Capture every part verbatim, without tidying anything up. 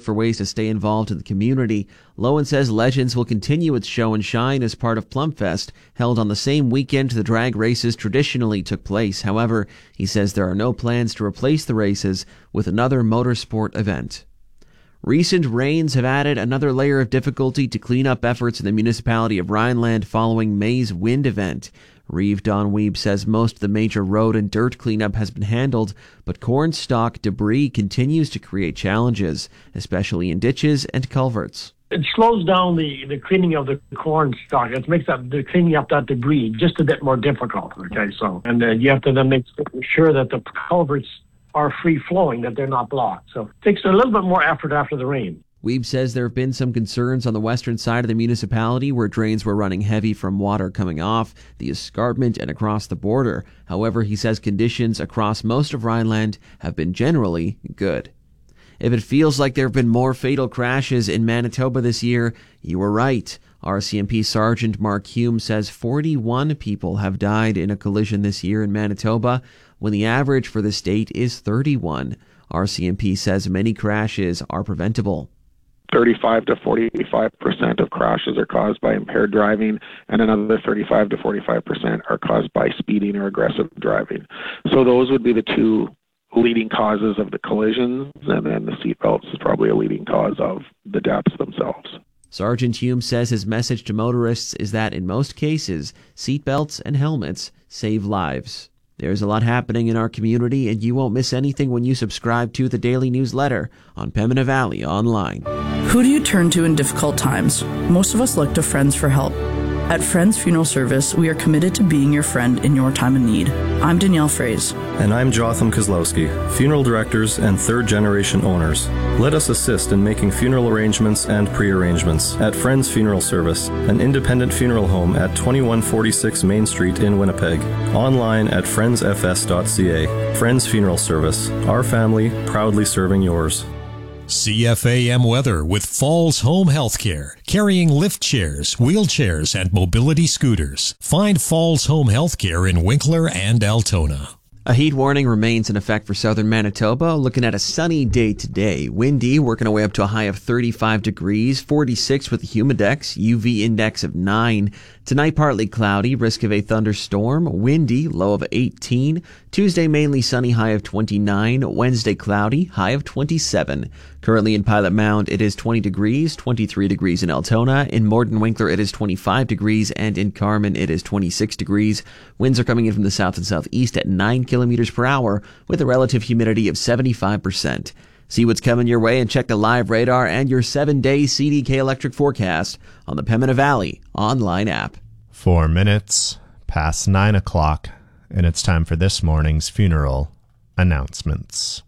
for ways to stay involved in the community. Lowen says Legends will continue its show and shine as part of Plumfest, held on the same weekend the drag races traditionally took place. However, he says there are no plans to replace the races with another motorsport event. Recent rains have added another layer of difficulty to cleanup efforts in the municipality of Rhineland following May's wind event. Reeve Don Weeb says most of the major road and dirt cleanup has been handled, but cornstalk debris continues to create challenges, especially in ditches and culverts. It slows down the, the cleaning of the corn stalk. It makes that, the cleaning up that debris just a bit more difficult. Okay, so and uh, you have to then make sure that the culverts are free-flowing, that they're not blocked. So it takes a little bit more effort after the rain. Weeb says there have been some concerns on the western side of the municipality where drains were running heavy from water coming off the escarpment and across the border. However, he says conditions across most of Rhineland have been generally good. If it feels like there have been more fatal crashes in Manitoba this year, you were right. R C M P Sergeant Mark Hume says forty-one people have died in a collision this year in Manitoba, when the average for the state is thirty-one. R C M P says many crashes are preventable. thirty-five to forty-five percent of crashes are caused by impaired driving, and another thirty-five to forty-five percent are caused by speeding or aggressive driving. So those would be the two leading causes of the collisions, and then the seatbelts is probably a leading cause of the deaths themselves. Sergeant Hume says his message to motorists is that in most cases, seatbelts and helmets save lives. There's a lot happening in our community, and you won't miss anything when you subscribe to the daily newsletter on Pembina Valley Online. Who do you turn to in difficult times? Most of us look to friends for help. At Friends Funeral Service, we are committed to being your friend in your time of need. I'm Danielle Fraze. And I'm Jotham Kozlowski, funeral directors and third-generation owners. Let us assist in making funeral arrangements and pre-arrangements at Friends Funeral Service, an independent funeral home at twenty-one forty-six Main Street in Winnipeg. Online at friends f s dot c a. Friends Funeral Service, our family proudly serving yours. C F A M weather with Falls Home Healthcare, carrying lift chairs, wheelchairs, and mobility scooters. Find Falls Home Healthcare in Winkler and Altona. A heat warning remains in effect for southern Manitoba. Looking at a sunny day today. Windy, working our way up to a high of thirty-five degrees, forty-six with the humidex, U V index of nine. Tonight, partly cloudy, risk of a thunderstorm. Windy, low of eighteen. Tuesday, mainly sunny, high of twenty-nine. Wednesday, cloudy, high of twenty-seven. Currently in Pilot Mound, it is twenty degrees, twenty-three degrees in Altona. In Morden Winkler, it is twenty-five degrees, and in Carman, it is twenty-six degrees. Winds are coming in from the south and southeast at nine kilometers per hour, with a relative humidity of seventy-five percent. See what's coming your way and check the live radar and your seven-day C D K electric forecast on the Pembina Valley online app. Four minutes past nine o'clock, and it's time for this morning's funeral announcements.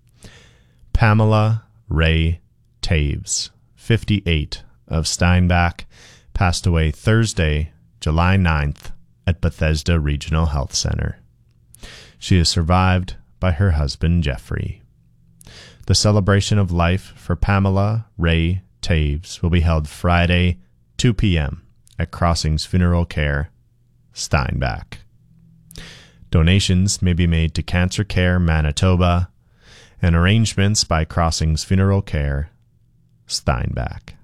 Pamela Ray Taves, fifty-eight, of Steinbach, passed away Thursday, July ninth, at Bethesda Regional Health Center. She is survived by her husband, Jeffrey. The celebration of life for Pamela Ray Taves will be held Friday, two p.m. at Crossings Funeral Care, Steinbach. Donations may be made to Cancer Care Manitoba and arrangements by Crossings Funeral Care, Steinbach.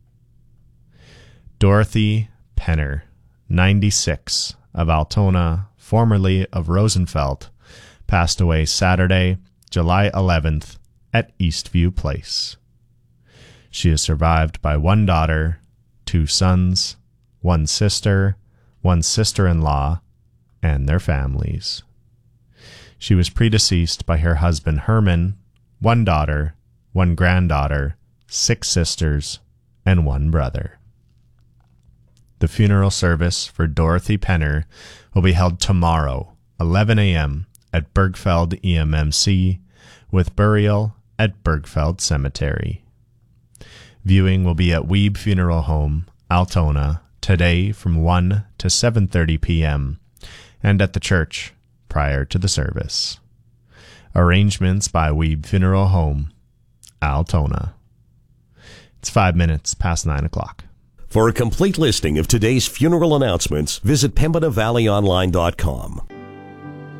Dorothy Penner, ninety-six, of Altona, formerly of Rosenfeld, passed away Saturday, July eleventh, at Eastview Place. She is survived by one daughter, two sons, one sister, one sister-in-law, and their families. She was predeceased by her husband Herman, one daughter, one granddaughter, six sisters, and one brother. The funeral service for Dorothy Penner will be held tomorrow, eleven a.m., at Bergfeld E M M C, with burial at Bergfeld Cemetery. Viewing will be at Weeb Funeral Home, Altona, today from one to seven thirty p.m., and at the church prior to the service. Arrangements by Weeb Funeral Home, Altona. It's five minutes past nine o'clock. For a complete listing of today's funeral announcements, visit Pembina Valley Online dot com.